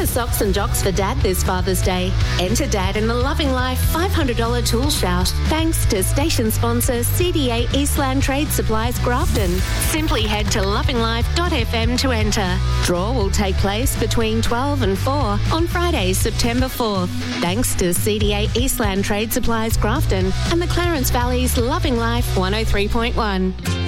Order socks and jocks for Dad this Father's Day. Enter Dad in the Loving Life $500 tool shout thanks to station sponsor CDA Eastland Trade Supplies Grafton. Simply head to lovinglife.fm to enter. Draw will take place between 12 and 4 on Friday, September 4th. Thanks to CDA Eastland Trade Supplies Grafton and the Clarence Valley's Loving Life 103.1.